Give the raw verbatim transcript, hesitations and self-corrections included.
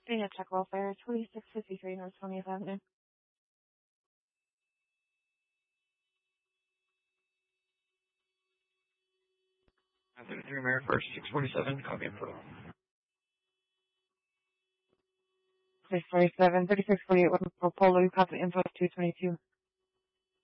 Dana Tech Welfare, twenty-six fifty-three North twentieth Avenue. thirty-three American First, six forty-seven, copy info. six forty-seven, thirty-six forty-eight, Polo, copy info, two twenty-two.